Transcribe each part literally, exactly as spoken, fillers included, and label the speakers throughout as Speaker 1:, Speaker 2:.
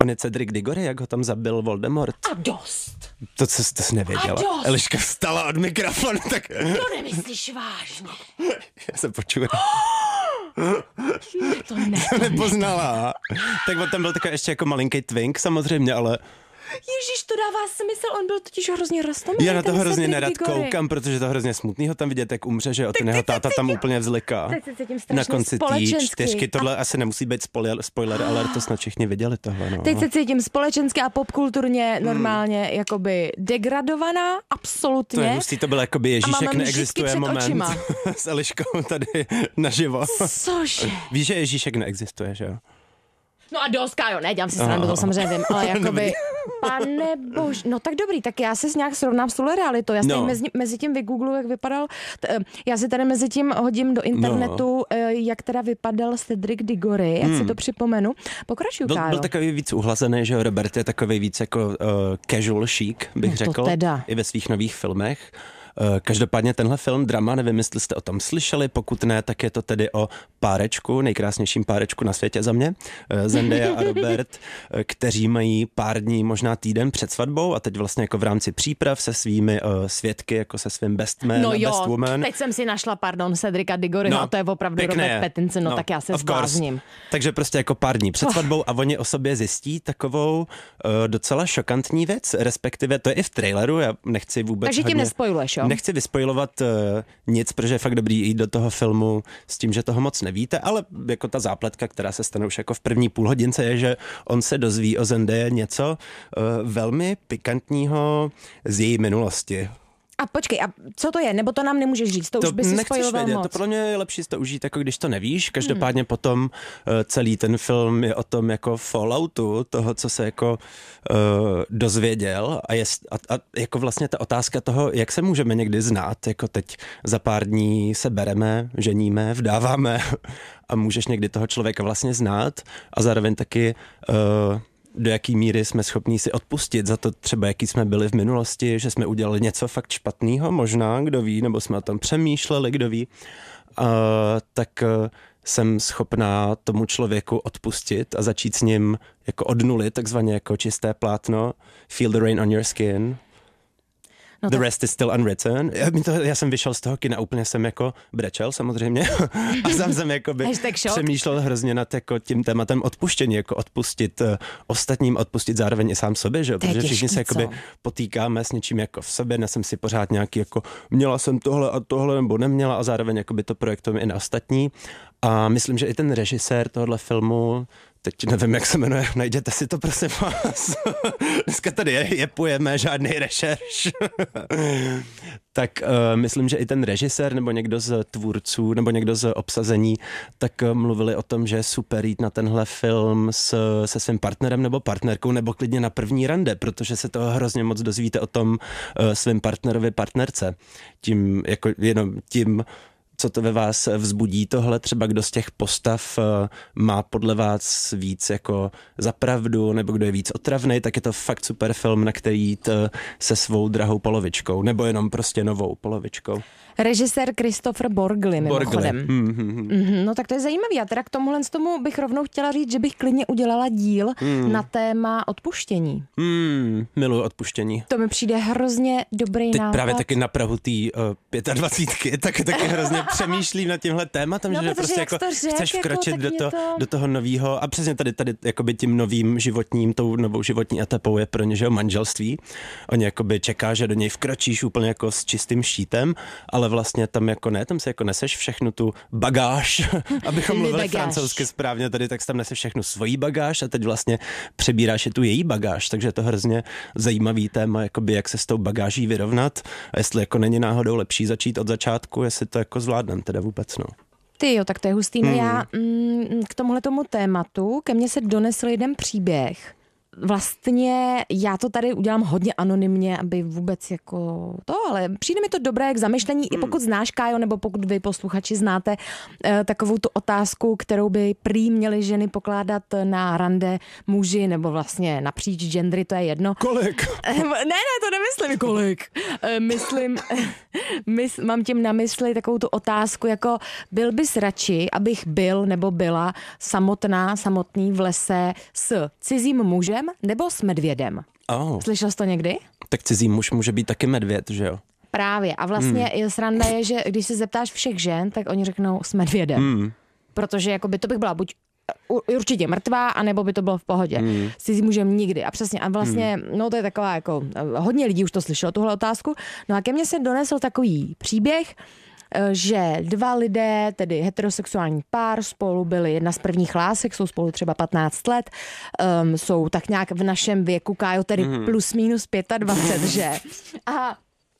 Speaker 1: On je Cedric Diggory, jak ho tam zabil Voldemort.
Speaker 2: A dost.
Speaker 1: To, co jsi to nevěděla. Eliška vstala od mikrofonu, tak...
Speaker 2: To nemyslíš vážně.
Speaker 1: Já se počuju.
Speaker 2: To ne.
Speaker 1: To nepoznala. Tak on tam byl takový ještě jako malinký twink samozřejmě, ale...
Speaker 2: Ježíš, to dává smysl, on byl totiž hrozně roztomilý.
Speaker 1: Já na to hrozně nerad koukám, protože to hrozně smutný ho tam vidět, jak umře, že jo, ten jeho táta tam úplně vzliká. Na konci té čtyřky, tohle asi nemusí být spoiler, spoiler ale to snad všichni viděli tohle. No.
Speaker 2: Teď se cítím společensky a popkulturně normálně hmm. jakoby degradovaná, absolutně.
Speaker 1: To je hustý, to byl jakoby Ježíšek neexistuje moment s Eliškou tady naživo.
Speaker 2: Cože?
Speaker 1: Víš, že Ježíšek neexistuje, že jo?
Speaker 2: No a dost, Kájo, ne, dělám si srandu, to samozřejmě vím, ale jakoby, pane bož, no tak dobrý, tak já se s nějak srovnám s tuhle realitou, já si no. mezi, mezi tím vygoogluji, jak vypadal, t, já si tady mezi tím hodím do internetu, no. jak teda vypadal Cedric Diggory, jak hmm. si to připomenu. Pokračuj,
Speaker 1: byl,
Speaker 2: Kájo.
Speaker 1: Byl takový víc uhlazený, že Robert je takový víc jako uh, casual chic, bych
Speaker 2: no
Speaker 1: řekl,
Speaker 2: teda.
Speaker 1: i ve svých nových filmech. Každopádně tenhle film Drama, nevím, jestli jste o tom slyšeli, pokud ne, tak je to tedy o párečku, nejkrásnějším párečku na světě za mě, Zendaya a Robert, kteří mají pár dní, možná týden před svatbou a teď vlastně jako v rámci příprav se svými uh, svědky, jako se svým best man
Speaker 2: no
Speaker 1: a
Speaker 2: jo,
Speaker 1: best woman.
Speaker 2: Teď jsem si našla, pardon, Cedrica Diggoryho, no, a to je opravdu Robert Pattinson, no, no tak já se zblázním.
Speaker 1: Takže prostě jako pár dní před svatbou a oni o sobě zjistí takovou uh, docela šokantní věc, respektive to je i v traileru, já nechci vůbec
Speaker 2: Takže tím nespoiluješ, jo?
Speaker 1: Nechci vyspojilovat uh, nic, protože je fakt dobrý jít do toho filmu s tím, že toho moc nevíte, ale jako ta zápletka, která se stane už jako v první půlhodince, je, že on se dozví o Zendaya něco uh, velmi pikantního z její minulosti.
Speaker 2: A počkej, a co to je? Nebo to nám nemůžeš říct? To, to už by si spojiloval moc.
Speaker 1: To podle mě je lepší to užít, jako když to nevíš. Každopádně hmm. potom uh, celý ten film je o tom jako falloutu, toho, co se jako uh, dozvěděl a, je, a, a jako vlastně ta otázka toho, jak se můžeme někdy znát, jako teď za pár dní se bereme, ženíme, vdáváme a můžeš někdy toho člověka vlastně znát a zároveň taky uh, do jaký míry jsme schopní si odpustit za to třeba, jaký jsme byli v minulosti, že jsme udělali něco fakt špatného, možná, kdo ví, nebo jsme o tom přemýšleli, kdo ví, uh, tak uh, jsem schopná tomu člověku odpustit a začít s ním jako od nuly, takzvaně jako čisté plátno, feel the rain on your skin. No The rest is still unwritten. Já, to, já jsem vyšel z toho kina, úplně jsem jako brečel samozřejmě a sám jsem jako by přemýšlel hrozně nad jako tím tématem odpuštění, jako odpustit uh, ostatním, odpustit zároveň i sám sobě, že? Protože všichni se jakoby potýkáme s něčím jako v sobě, já jsem si pořád nějaký jako měla jsem tohle a tohle nebo neměla a zároveň jakoby to projektujeme i na ostatní a myslím, že i ten režisér tohohle filmu, teď nevím, jak se jmenuje, najděte si to, prosím vás. Dneska tady je, jepujeme, žádný rešerš. Tak uh, myslím, že i ten režisér nebo někdo z tvůrců nebo někdo z obsazení, tak uh, mluvili o tom, že je super jít na tenhle film s, se svým partnerem nebo partnerkou nebo klidně na první rande, protože se toho hrozně moc dozvíte o tom uh, svým partnerovi, partnerce. Tím, jako jenom tím, co to ve vás vzbudí tohle, třeba kdo z těch postav má podle vás víc jako za pravdu, nebo kdo je víc otravnej, tak je to fakt super film, na který jít se svou drahou polovičkou, nebo jenom prostě novou polovičkou.
Speaker 2: Režisér Christopher Borgli, mimochodem.
Speaker 1: Mm-hmm.
Speaker 2: Mm-hmm. No tak to je zajímavý. A teda k tomuhle z tomu bych rovnou chtěla říct, že bych klidně udělala díl mm. na téma odpuštění.
Speaker 1: Mm, miluji odpuštění.
Speaker 2: To mi přijde hrozně dobrý
Speaker 1: Teď
Speaker 2: nápad.
Speaker 1: právě taky na prahu té uh, dvacítky, tak taky hrozně přemýšlím nad tímhle tématem,
Speaker 2: no,
Speaker 1: že prostě jako
Speaker 2: řek,
Speaker 1: chceš
Speaker 2: jako,
Speaker 1: vkročit do, to,
Speaker 2: to...
Speaker 1: do toho nového a přesně tady, tady jakoby tím novým životním, tou novou životní etapou je pro ně, že jo, manželství. Oni jakoby čeká, že do něj vkročíš úplně jako s čistým štítem, ale vlastně tam jako ne, tam se jako neseš všechnu tu bagáž, abychom mluvili francouzsky správně tady, tak tam neseš všechnu svoji bagáž a teď vlastně přebíráš i tu její bagáž, takže je to hrozně zajímavý téma, jakoby jak se s tou bagáží vyrovnat a jestli jako není náhodou lepší začít od začátku, jestli to jako zvládnem teda vůbec, no.
Speaker 2: Ty jo, tak to je hustý. No hmm. já mm, k tomuhle tomu tématu, ke mně se donesl jeden příběh. vlastně já to tady udělám hodně anonymně, aby vůbec jako to, ale přijde mi to dobré k zamyšlení, hmm. i pokud znáš, Kájo, nebo pokud vy posluchači znáte eh, takovou tu otázku, kterou by prý měly ženy pokládat na rande muži, nebo vlastně napříč gendry, to je jedno.
Speaker 1: Kolik?
Speaker 2: ne, ne, to nemyslím kolik. Eh, myslím, mys, mám tím na mysli takovou tu otázku, jako byl bys radši, abych byl nebo byla samotná, samotný v lese s cizím mužem nebo s medvědem.
Speaker 1: Oh.
Speaker 2: Slyšel jsi to někdy?
Speaker 1: Tak cizí muž může být taky medvěd, že jo?
Speaker 2: Právě. A vlastně hmm. sranda je, že když se zeptáš všech žen, tak oni řeknou s medvědem. Hmm. Protože jakoby to bych byla buď určitě mrtvá, anebo by to bylo v pohodě. Hmm. S cizím mužem nikdy. A přesně. A vlastně, hmm. no to je taková jako, hodně lidí už to slyšelo, tuhle otázku. No a ke mně se donesl takový příběh, že dva lidé, tedy heterosexuální pár, spolu byli jedna z prvních lásek, jsou spolu třeba patnáct let, um, jsou tak nějak v našem věku, Kájo, tedy mm. plus minus dvacet pět, že? A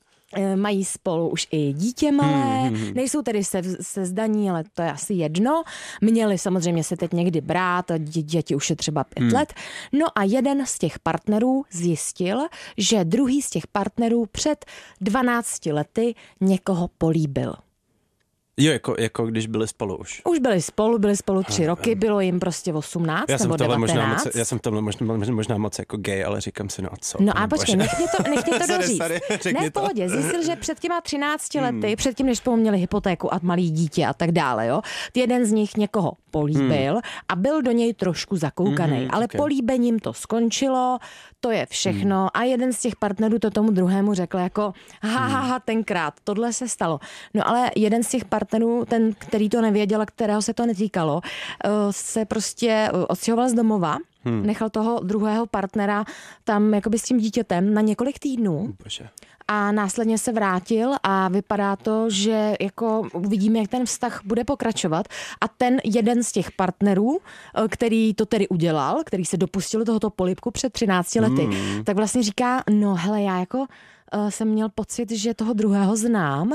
Speaker 2: mají spolu už i dítě malé, mm. nejsou tedy se, se zdaní, ale to je asi jedno. Měli samozřejmě se teď někdy brát, dě, děti už je třeba pět mm. let. No a jeden z těch partnerů zjistil, že druhý z těch partnerů před dvanácti lety někoho políbil.
Speaker 1: Jo, jako, jako když byli spolu už.
Speaker 2: Už byli spolu, byli spolu tři roky, bylo jim prostě osmnáct
Speaker 1: já
Speaker 2: nebo devatenáct.
Speaker 1: Možná moc, já jsem tohle možná, možná moc jako gay, ale říkám si, no a co?
Speaker 2: No a počkej, nech mě to, nech mě to doříct. sorry, sorry, ne, v pohodě, zjistil, že před těma třinácti lety, hmm. předtím, než spolu měli hypotéku a malý dítě a tak dále, jo, jeden z nich někoho políbil hmm. a byl do něj trošku zakoukaný, hmm, ale okay. políbením to skončilo, to je všechno hmm. a jeden z těch partnerů to tomu druhému řekl jako ha, ha, ha, tenkrát, tohle se stalo. No ale jeden z těch partnerů, ten, který to nevěděl a kterého se to netýkalo, se prostě odstěhoval z domova, hmm. nechal toho druhého partnera tam jakoby s tím dítětem na několik týdnů. Bože. A následně se vrátil a vypadá to, že jako uvidíme, jak ten vztah bude pokračovat. A ten jeden z těch partnerů, který to tedy udělal, který se dopustil tohoto polibku před třinácti lety, hmm. tak vlastně říká, no hele, já jako uh, jsem měl pocit, že toho druhého znám,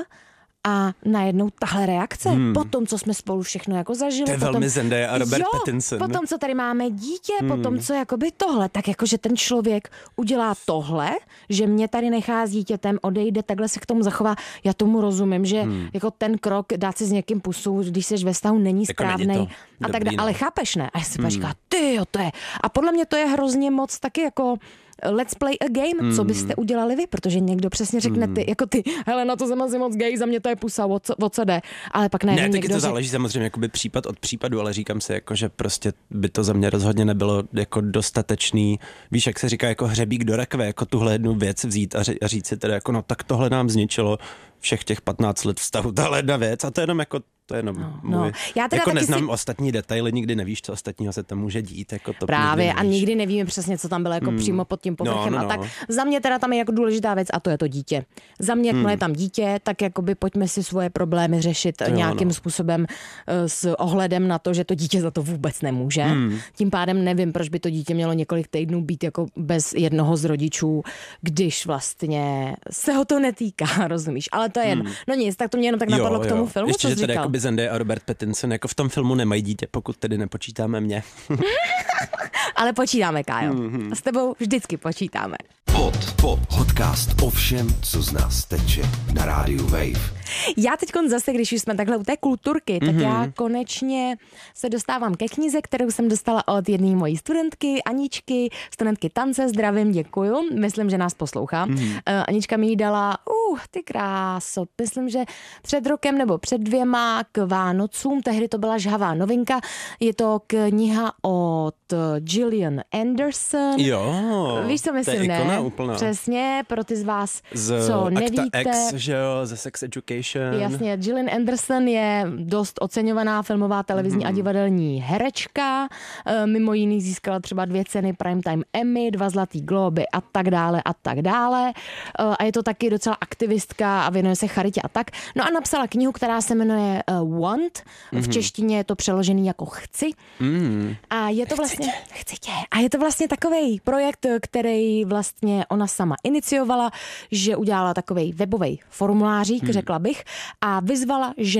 Speaker 2: a najednou tahle reakce, hmm. po tom, co jsme spolu všechno jako zažili.
Speaker 1: To je
Speaker 2: potom,
Speaker 1: velmi Zendaya a Robert
Speaker 2: jo,
Speaker 1: Pattinson.
Speaker 2: Po tom, co tady máme dítě, hmm. po tom, co jakoby tohle, tak jakože ten člověk udělá tohle, že mě tady nechá s dítětem, odejde, takhle se k tomu zachová. Já tomu rozumím, že hmm. jako ten krok dát si s někým pusu, když seš ve vztahu, není jako správnej. A tak dále. Ale chápeš, ne? A já si hmm. říká, ty jo, to je. A podle mě to je hrozně moc taky jako let's play a game, mm. co byste udělali vy, protože někdo přesně řekne ty, jako ty, hele, na to jsem asi moc gay, za mě to je pusa, o co, o co jde, ale pak najednou
Speaker 1: ne,
Speaker 2: někdo...
Speaker 1: Ne, taky to záleží samozřejmě jakoby případ od případu, ale říkám si, jako, že prostě by to za mě rozhodně nebylo jako dostatečný, víš, jak se říká, jako hřebík do rakve, jako tuhle jednu věc vzít a, ře- a říct si teda, jako no tak tohle nám zničilo všech těch patnáct let vztahu, tahle jedna věc a to je jenom jako to je jenom no, můj, no. Já teda jako neznám si... ostatní detaily, nikdy nevíš, co ostatního se tam může dít. Jako to
Speaker 2: právě a nikdy nevíme přesně, co tam bylo jako mm. přímo pod tím povrchem. No, no, no. A tak za mě teda tam je jako důležitá věc a to je to dítě. Za mě, jakmile mm. je tam dítě, tak jakoby pojďme si svoje problémy řešit jo, nějakým no. způsobem s ohledem na to, že to dítě za to vůbec nemůže. Mm. Tím pádem nevím, proč by to dítě mělo několik týdnů být jako bez jednoho z rodičů, když vlastně se ho to netýká, rozumíš? Ale to je jedno. Mm. No nic, tak to mě jenom tak napadlo jo, k tomu jo. filmu,
Speaker 1: ještě,
Speaker 2: co jsi říkal.
Speaker 1: Zendaya a Robert Pattinson jako v tom filmu nemají dítě, pokud tedy nepočítáme mě.
Speaker 2: Ale počítáme, Kájo. Mm-hmm. S tebou vždycky počítáme.
Speaker 3: Pod, pod, podcast o všem, co z nás teče na rádiu Wave.
Speaker 2: Já teď zase, když už jsme takhle u té kulturky, tak mm-hmm. já konečně se dostávám ke knize, kterou jsem dostala od jedné mojí studentky, Aničky, studentky tance, zdravím, děkuju. Myslím, že nás poslouchá. Mm-hmm. Uh, Anička mi jí dala, uh, ty kráso, myslím, že před rokem nebo před dvěma k Vánocům, tehdy to byla žhavá novinka, je to kniha od Gillian Anderson.
Speaker 1: Jo,
Speaker 2: víš, co myslím,
Speaker 1: to je ikona
Speaker 2: ne?
Speaker 1: úplná.
Speaker 2: Přesně, pro ty z vás,
Speaker 1: z
Speaker 2: co nevíte.
Speaker 1: Akta X, že jo, ze Sex Education.
Speaker 2: Jasně, Gillian Anderson je dost oceňovaná filmová, televizní mm. a divadelní herečka. Mimo jiný získala třeba dvě ceny Primetime Emmy, dva zlatý globy a tak dále a tak dále. A je to taky docela aktivistka a věnuje se charitě a tak. No a napsala knihu, která se jmenuje uh, Want. V češtině je to přeložený jako Chci. Mm. A je to vlastně... Chci tě. Chci tě. A je to vlastně takovej projekt, který vlastně ona sama iniciovala, že udělala takovej webový formulářík, mm. řekla bych, a vyzvala ženy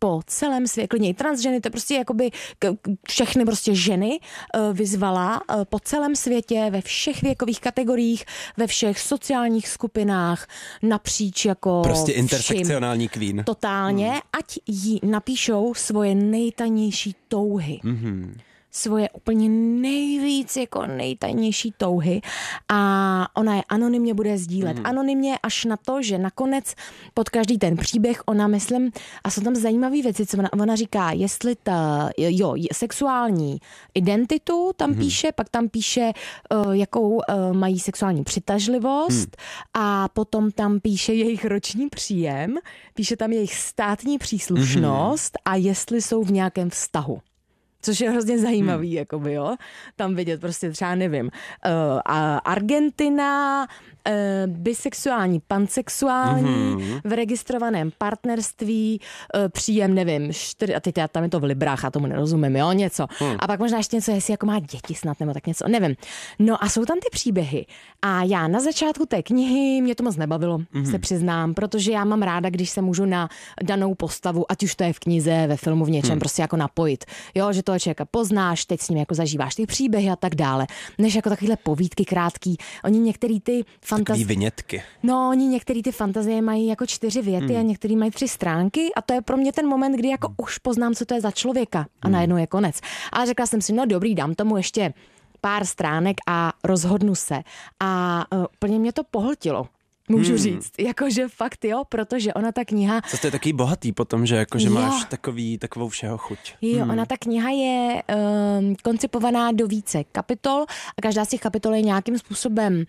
Speaker 2: po celém světě, klidně i transženy, to je prostě jakoby všechny prostě ženy vyzvala po celém světě, ve všech věkových kategoriích, ve všech sociálních skupinách, napříč jako
Speaker 1: prostě intersekcionální queen.
Speaker 2: Totálně, hmm. ať jí napíšou svoje nejtajnější touhy.
Speaker 1: Mm-hmm.
Speaker 2: Svoje úplně nejvíc jako nejtajnější touhy a ona je anonymně bude sdílet. Mm. Anonymně až na to, že nakonec pod každý ten příběh ona, myslím, a jsou tam zajímavé věci, co ona, ona říká, jestli ta, jo, sexuální identitu tam mm. píše, pak tam píše, uh, jakou uh, mají sexuální přitažlivost mm. a potom tam píše jejich roční příjem, píše tam jejich státní příslušnost mm. a jestli jsou v nějakém vztahu. Což je hrozně zajímavý, hmm. jakoby, jo. Tam vidět prostě třeba, nevím, uh, Argentina, uh, bisexuální, pansexuální, mm-hmm. v registrovaném partnerství, uh, příjem, nevím, čtyři, a teď tam je to v librách, a tomu nerozumím, jo, něco. Hmm. A pak možná ještě něco, jestli jako má děti snad, nebo tak něco, nevím. No a jsou tam ty příběhy. A já na začátku té knihy, mě to moc nebavilo, mm-hmm. se přiznám, protože já mám ráda, když se můžu na danou postavu, ať už to je v knize, ve filmu, v něčem, hmm. prostě jako napojit. Jo, že toho člověka poznáš, teď s ním jako zažíváš ty příběhy a tak dále. Než jako takovýhle povídky krátký. Oni některý ty fantazie...
Speaker 1: vinětky.
Speaker 2: No, oni některý ty fantazie mají jako čtyři věty hmm. a některý mají tři stránky a to je pro mě ten moment, kdy jako už poznám, co to je za člověka a najednou je konec. Ale řekla jsem si, no dobrý, dám tomu ještě pár stránek a rozhodnu se. A uh, úplně mě to pohltilo. Můžu hmm. říct, jakože fakt jo, protože ona ta kniha...
Speaker 1: Co to je takový bohatý potom, že jakože máš takový, takovou všeho chuť.
Speaker 2: Jo, hmm. ona ta kniha je um, koncipovaná do více kapitol a každá z těch kapitol je nějakým způsobem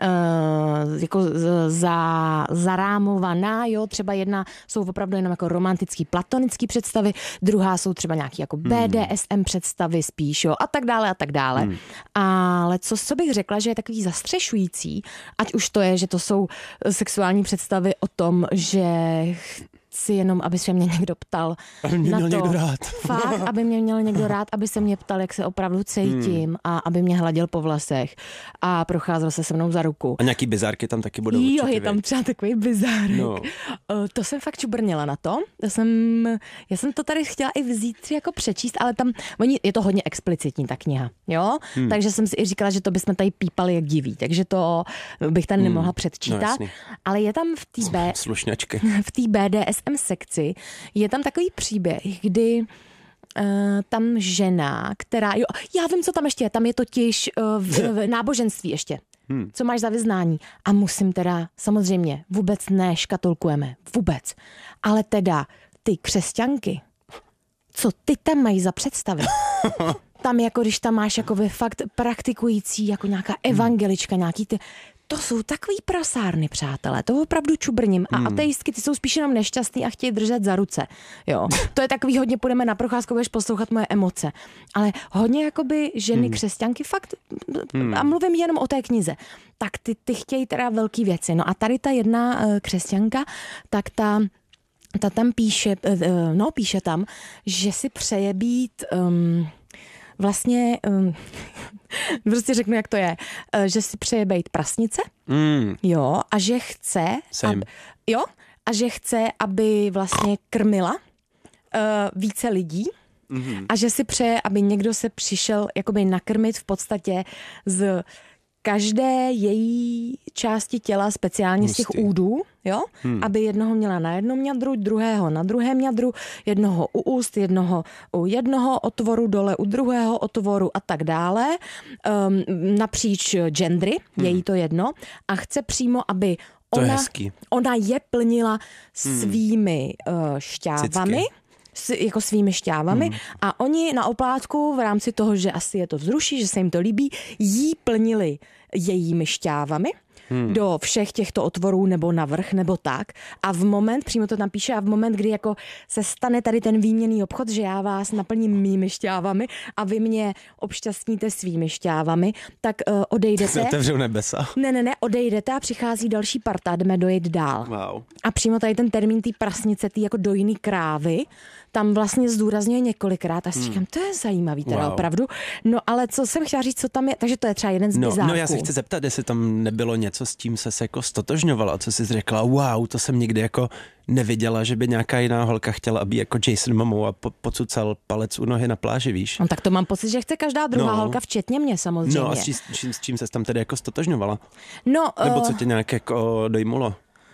Speaker 2: uh, jako za, zarámovaná, jo, třeba jedna jsou opravdu jenom jako romantický, platonický představy, druhá jsou třeba nějaký jako B D S M představy spíš, jo, a tak dále a tak dále. Hmm. Ale co, co bych řekla, že je takový zastřešující, ať už to je, že to jsou sexuální představy o tom, že chci jenom, aby se mě někdo ptal
Speaker 1: aby mě
Speaker 2: na
Speaker 1: měl
Speaker 2: to.
Speaker 1: Někdo rád.
Speaker 2: Fakt, aby mě měl někdo rád, aby se mě ptal, jak se opravdu cítím hmm. a aby mě hladil po vlasech a procházel se se mnou za ruku.
Speaker 1: A nějaký bizárky tam taky budou
Speaker 2: Jo,
Speaker 1: určitě,
Speaker 2: je tam třeba takový bizárek. No. To jsem fakt čubrněla na to. to jsem, já jsem to tady chtěla i vzít jako přečíst, ale tam, oni, je to hodně explicitní ta kniha, jo? Hmm. Takže jsem si i říkala, že to bychom tady pípali jak diví, takže to bych tady hmm. nemohla předčítat. No, ale je tam v té B...
Speaker 1: Slušňačky.
Speaker 2: V té B D S M sekci je tam takový příběh, kdy uh, tam žena, která, jo, já vím, co tam ještě je, tam je totiž uh, v, v náboženství ještě. Hmm. Co máš za vyznání? A musím teda, samozřejmě, vůbec neškatulkujeme, vůbec. Ale teda ty křesťanky, co ty tam mají za představy? Tam jako, když tam máš jako ve fakt praktikující, jako nějaká evangelička, nějaký ty... To jsou takový prasárny, přátelé, to opravdu čubrním. A hmm. ateistky, ty jsou spíš jenom nešťastný a chtějí držet za ruce. Jo. To je takový hodně, půjdeme na procházku, budeš poslouchat moje emoce. Ale hodně jakoby ženy hmm. křesťanky, fakt, hmm. a mluvím jenom o té knize, tak ty, ty chtějí teda velký věci. No a tady ta jedna uh, křesťanka, tak ta... Ta tam píše, uh, no píše tam, že si přeje být... Um, Vlastně, um, prostě řeknu, jak to je, uh, že si přeje být prasnice, mm. jo, a že chce, ab, jo, a že chce, aby vlastně krmila uh, více lidí mm-hmm. a že si přeje, aby někdo se přišel jakoby nakrmit v podstatě z každé její části těla, speciálně Hustý. Z těch údů, jo? Hmm. Aby jednoho měla na jednom ňadru, druhého na druhém ňadru, jednoho u úst, jednoho u jednoho otvoru, dole u druhého otvoru a tak dále. Um, napříč gendry, hmm. je jí to jedno. A chce přímo, aby ona, ona je plnila svými hmm. uh, šťávami. S, jako svými šťávami hmm. a oni na oplátku v rámci toho, že asi je to vzruší, že se jim to líbí, jí plnili jejími šťávami hmm. do všech těchto otvorů nebo navrch nebo tak a v moment, přímo to tam píše, a v moment, kdy jako se stane tady ten výměnný obchod, že já vás naplním mými šťávami a vy mě obšťastníte svými šťávami, tak uh, odejdete.
Speaker 1: Se otevřou nebesa.
Speaker 2: Ne, ne, ne, odejdete a přichází další parta, jdeme dojít dál.
Speaker 1: Wow.
Speaker 2: A přímo tady ten termín té prasnice, té jako dojný krávy, tam vlastně zdůrazňuje několikrát a si říkám, to je zajímavý teda
Speaker 1: Wow.
Speaker 2: opravdu. No ale co jsem chtěla říct, co tam je, takže to je třeba jeden z
Speaker 1: No,
Speaker 2: bizárků.
Speaker 1: no já se chci zeptat, jestli tam nebylo něco, s tím se jako stotožňovala, co jsi řekla, wow, to jsem nikdy jako neviděla, že by nějaká jiná holka chtěla, aby jako Jason Momoa po, pocucal palec u nohy na pláži, víš?
Speaker 2: No tak to mám pocit, že chce každá druhá
Speaker 1: No.
Speaker 2: holka, včetně mě samozřejmě.
Speaker 1: No a s čím, s čím, s čím ses tam tedy jako stotožňovala?
Speaker 2: No,
Speaker 1: Nebo
Speaker 2: uh,
Speaker 1: co tě nějak jako dojmulo?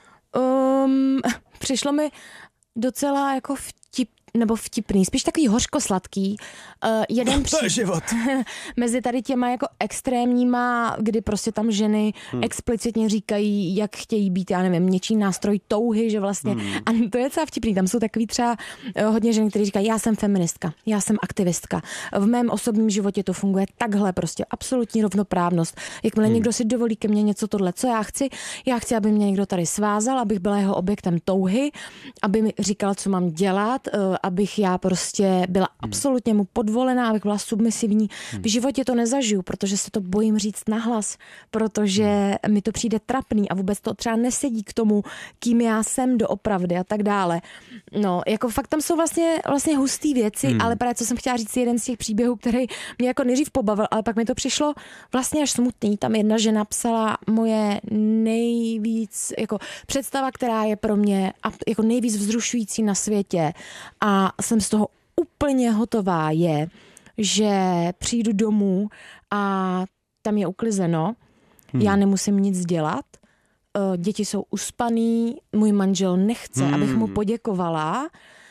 Speaker 2: Um, přišlo mi docela jako vtip, nebo vtipný, spíš takový hořko-sladký. Uh, jeden
Speaker 1: To je život.
Speaker 2: mezi tady těma jako extrémníma, kdy prostě tam ženy hmm. explicitně říkají, jak chtějí být, já nevím, něčí nástroj touhy, že vlastně, hmm. a to je docela vtipný, tam jsou takový třeba uh, hodně žen, kteří říkají, já jsem feministka, já jsem aktivistka, v mém osobním životě to funguje takhle prostě, absolutní rovnoprávnost. Jakmile hmm. někdo si dovolí ke mně něco tohle, co já chci, já chci, aby mě někdo tady svázal, abych byla jeho objektem touhy, aby mi říkal, co mám dělat, uh, abych já prostě byla hmm. absolutně mu podvolená, abych byla submisivní. Hmm. V životě to nezažiju, protože se to bojím říct nahlas, protože mi to přijde trapný a vůbec to třeba nesedí k tomu, kým já jsem doopravdy a tak dále. No, jako fakt tam jsou vlastně, vlastně hustý věci, hmm. ale právě co jsem chtěla říct, jeden z těch příběhů, který mě jako nejdřív pobavil, ale pak mi to přišlo vlastně až smutný. Tam jedna žena psala moje nejvíc, jako představa, která je pro mě jako nejvíc vzrušující na světě a jsem z toho úplně hotová je, že přijdu domů a tam je uklizeno, hmm. já nemusím nic dělat, děti jsou uspaný, můj manžel nechce, hmm. abych mu poděkovala,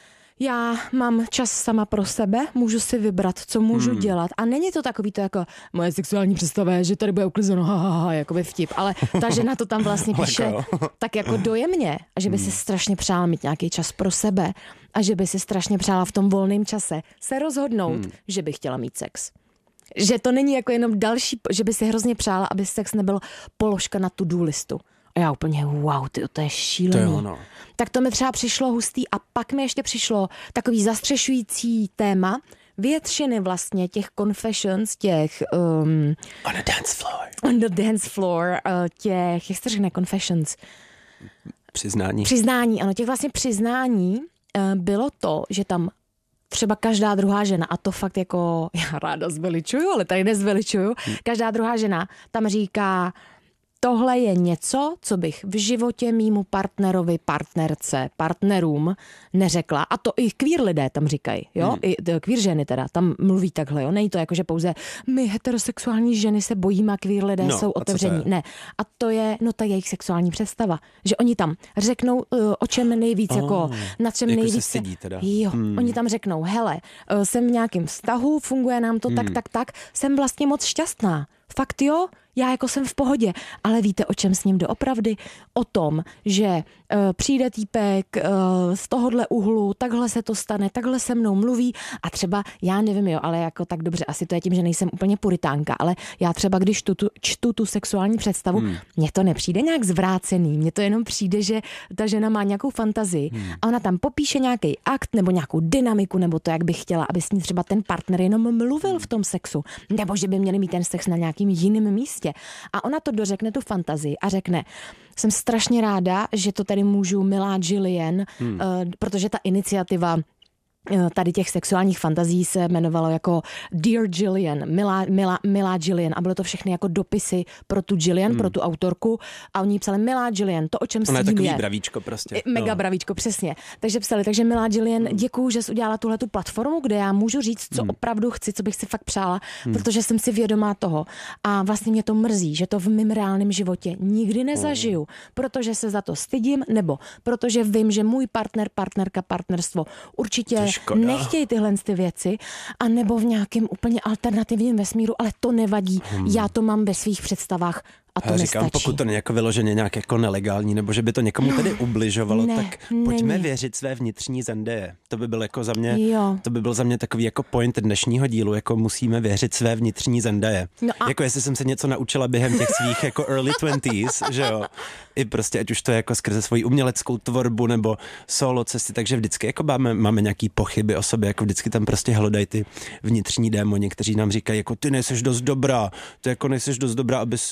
Speaker 2: já mám čas sama pro sebe, můžu si vybrat, co můžu hmm. dělat. A není to takový to jako moje sexuální představa je, že tady bude uklizeno, ha, ha, ha, jakoby vtip. Ale ta žena to tam vlastně píše tak jako dojemně. A že by si strašně přála mít nějaký čas pro sebe. A že by si strašně přála v tom volném čase se rozhodnout, hmm. že by chtěla mít sex. Že to není jako jenom další, že by si hrozně přála, aby sex nebyl položka na to-do listu. A já úplně, wow, ty, to je šílený.
Speaker 1: To je ono.
Speaker 2: Tak to mi třeba přišlo hustý a pak mi ještě přišlo takový zastřešující téma, většiny vlastně těch confessions, těch... Um,
Speaker 1: on the dance floor.
Speaker 2: On the dance floor, uh, těch, jak se řekne, confessions?
Speaker 1: Přiznání.
Speaker 2: Přiznání, ano, těch vlastně přiznání uh, bylo to, že tam třeba každá druhá žena, a to fakt jako, já ráda zveličuju, ale tady nezveličuju, každá druhá žena tam říká, tohle je něco, co bych v životě mýmu partnerovi, partnerce, partnerům neřekla. A to i queer lidé tam říkají, jo? Hmm. I queer ženy teda, tam mluví takhle, jo? Není to jako, že pouze my heterosexuální ženy se bojíme a queer lidé
Speaker 1: no,
Speaker 2: jsou otevření. Ne. A to je, no ta jejich sexuální představa. Že oni tam řeknou, uh, o čem nejvíc, oh, jako na čem
Speaker 1: jako
Speaker 2: nejvíc.
Speaker 1: Se stydí teda.
Speaker 2: Jo, hmm. Oni tam řeknou, hele, uh, jsem v nějakém vztahu, funguje nám to hmm. tak, tak, tak, jsem vlastně moc šťastná. Fakt jo, já jako jsem v pohodě, ale víte, o čem s ním doopravdy? O tom, že uh, přijde týpek uh, z tohohle uhlu, takhle se to stane, takhle se mnou mluví a třeba, já nevím, jo, ale jako tak dobře, asi to je tím, že nejsem úplně puritánka, ale já třeba, když tu, tu, čtu tu sexuální představu, hmm. mně to nepřijde nějak zvrácený, mně to jenom přijde, že ta žena má nějakou fantazii hmm. a ona tam popíše nějaký akt nebo nějakou dynamiku, nebo to, jak by chtěla, aby s ní třeba ten partner jenom mluvil v tom sexu, nebo že by měli mít ten sex na nějakým jiným místě. A ona to dořekne tu fantazii a řekne, jsem strašně ráda, že to tady můžu milá Jillian, hmm. uh, protože ta iniciativa tady těch sexuálních fantazí se jmenovalo jako Dear Jillian, milá, milá, milá Jillian a bylo to všechny jako dopisy pro tu Jillian, hmm. pro tu autorku a oni psali milá Jillian, to o čem
Speaker 1: Ona
Speaker 2: s tím
Speaker 1: je. Takový
Speaker 2: je.
Speaker 1: bravíčko prostě.
Speaker 2: Mega
Speaker 1: no.
Speaker 2: bravíčko, přesně. Takže psali, takže milá Jillian, hmm. děkuju, že jsi udělala tuhletu platformu, kde já můžu říct, co hmm. opravdu chci, co bych si fakt přála, hmm. protože jsem si vědomá toho a vlastně mě to mrzí, že to v mém reálném životě nikdy nezažiju, oh. protože se za to stydím, nebo protože vím, že můj partner, partnerka, partnerstvo určitě nechtějí tyhle ty věci, a nebo v nějakém úplně alternativním vesmíru, ale to nevadí. Hmm. Já to mám ve svých představách a to
Speaker 1: já
Speaker 2: nestačí.
Speaker 1: říkám, pokud to není jako vyloženě nějak jako nelegální, nebo že by to někomu no, tedy ubližovalo,
Speaker 2: ne,
Speaker 1: tak pojďme
Speaker 2: není.
Speaker 1: věřit své vnitřní Zendaye. To by byl jako za mě,
Speaker 2: jo.
Speaker 1: to by byl za mě takový jako point dnešního dílu, jako musíme věřit své vnitřní Zendaye. No a... Jako jestli jsem se něco naučila během těch svých jako early twenties, že jo. I prostě, ať už to je jako skrze svoji uměleckou tvorbu nebo solo cesty, takže vždycky jako máme, máme nějaký pochyby o sobě, jako vždycky tam prostě hledají ty vnitřní démoni, kteří nám říkají, jako ty nejseš dost dobrá, ty jako nejseš dost dobrá, abys,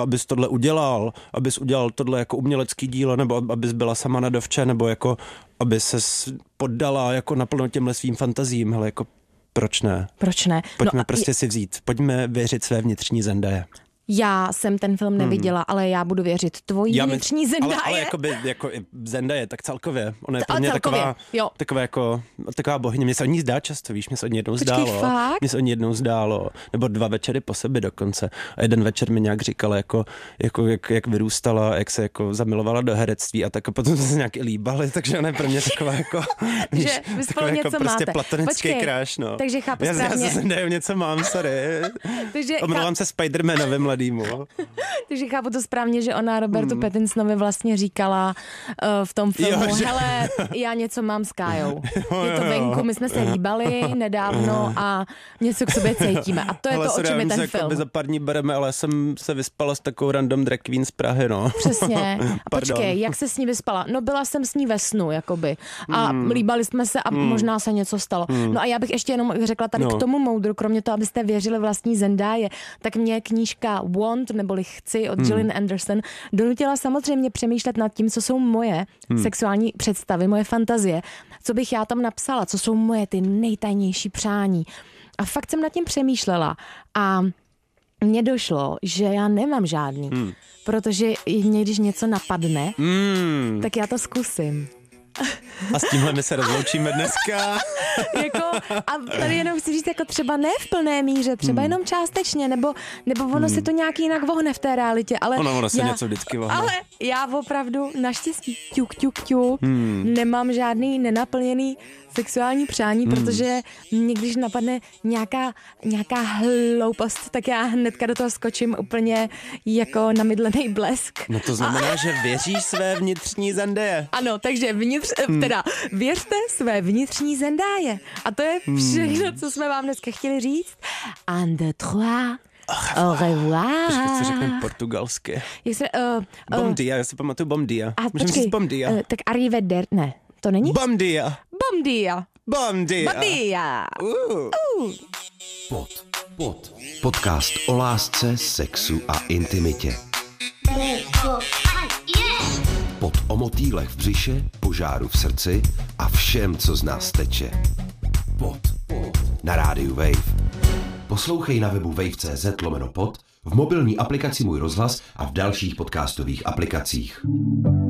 Speaker 1: abys tohle udělal, abys udělal tohle jako umělecký dílo, nebo abys byla sama na dovče, nebo jako aby ses poddala jako naplno těmhle svým fantazím, hele, jako proč ne?
Speaker 2: Proč ne?
Speaker 1: Pojďme
Speaker 2: no
Speaker 1: prostě
Speaker 2: je...
Speaker 1: si vzít, pojďme věřit své vnitřní Zendaje.
Speaker 2: Já jsem ten film neviděla, hmm. ale já budu věřit tvojí já vnitřní Zendaje.
Speaker 1: Ale, ale jakoby, jako Zendaje, tak celkově. Ona je pro
Speaker 2: ale
Speaker 1: mě
Speaker 2: celkově,
Speaker 1: taková,
Speaker 2: jo.
Speaker 1: taková, jako, taková bohyně. Mně se o ní zdá často, víš, mně se o ní jednou
Speaker 2: Počkej,
Speaker 1: zdálo.
Speaker 2: fakt?
Speaker 1: Mně se o ní jednou zdálo. Nebo dva večery po sobě dokonce. A jeden večer mi nějak říkala, jako, jako jak, jak vyrůstala, jak se jako zamilovala do herectví a tak a potom se nějak i líbali, takže ona je pro mě taková jako, víš,
Speaker 2: že vy spolu
Speaker 1: jako
Speaker 2: něco
Speaker 1: prostě
Speaker 2: máte.
Speaker 1: platonický
Speaker 2: Počkej,
Speaker 1: crush, no.
Speaker 2: Takže chápu
Speaker 1: já,
Speaker 2: správně.
Speaker 1: Já se Zendajou něco mám, sorry.
Speaker 2: takže
Speaker 1: Omlouvám
Speaker 2: cháp...
Speaker 1: se Spidermanovi mladýmu.
Speaker 2: Takže chápu to správně, že ona Robertu hmm. Pattinsonovi vlastně říkala uh, v tom filmu,
Speaker 1: jo, že...
Speaker 2: hele, já něco mám s Kájou. Je to venku, my jsme se líbali nedávno a něco k sobě cítíme. A to je
Speaker 1: hele,
Speaker 2: to, o čem je ten film.
Speaker 1: Jako za pár dní bereme, ale jsem se vyspala s takovou random drag queen z Prahy, no.
Speaker 2: Přesně. A počkej, jak se s ní vyspala? No byla jsem s ní ve snu, jakoby. A hmm. líbali jsme se a hmm. možná se něco stalo. Hmm. No a já bych ještě jenom řekla tady no. k tomu moudru, kromě toho, abyste věřili vlastní Zendaje, tak mě knížka Want, neboli Chci od Gillian hmm. Anderson donutila samozřejmě přemýšlet nad tím, co jsou moje hmm. sexuální představy, moje fantazie, co bych já tam napsala, co jsou moje ty nejtajnější přání. A fakt jsem nad tím přemýšlela a mně došlo, že já nemám žádný, hmm. protože mě, když něco napadne, hmm. tak já to zkusím.
Speaker 1: A s tímhle my se rozloučíme dneska.
Speaker 2: jako, a tady jenom chci říct, jako třeba ne v plné míře, třeba hmm. jenom částečně, nebo, nebo ono hmm. si to nějak jinak vohne v té realitě. Ale
Speaker 1: ono, ono se
Speaker 2: já,
Speaker 1: něco vždycky vohne.
Speaker 2: Ale já opravdu naštěstí ťuk, ťuk, ťuk, hmm. nemám žádný nenaplněný sexuální přání, hmm. protože mě když napadne nějaká, nějaká hloupost, tak já hnedka do toho skočím úplně jako namydlený blesk.
Speaker 1: No to znamená, a... že věříš své vnitřní Zendaje.
Speaker 2: Ano, takže vnitř, hmm. teda věřte své vnitřní Zendaje. A to je všechno, hmm. co jsme vám dneska chtěli říct. Un, deux, trois. Au revoir.
Speaker 1: Počkej, co řekneme portugalsky.
Speaker 2: Jak se, uh, uh,
Speaker 1: bom dia, já si pamatuju bom dia.
Speaker 2: A
Speaker 1: můžeme říct bom dia.
Speaker 2: Uh, tak arriveder, ne, to není?
Speaker 1: Bom dia.
Speaker 2: Bom dia.
Speaker 1: Bom dia.
Speaker 2: Bom dia.
Speaker 1: Uh.
Speaker 2: Uh.
Speaker 3: Pod, pod. Podcast o lásce, sexu a intimitě. Pod o motýlech v břiše, požáru v srdci a všem, co z nás teče. Pod, pod. Na rádiu Wave. Poslouchej na webu wave tečka cz lomeno pod, v mobilní aplikaci Můj rozhlas a v dalších podcastových aplikacích.